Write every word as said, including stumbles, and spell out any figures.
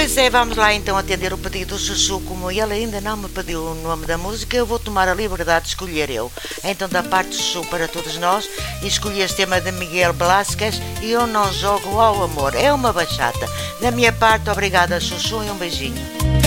Pois é, vamos lá então atender o pedido do Chuchu. Como ele ainda não me pediu o nome da música, eu vou tomar a liberdade de escolher eu. Então, da parte do Chuchu para todos nós, escolhi este tema de Miguel Velasquez e Eu Não Jogo ao Amor. É uma bachata. Da minha parte, obrigada, Chuchu, e um beijinho.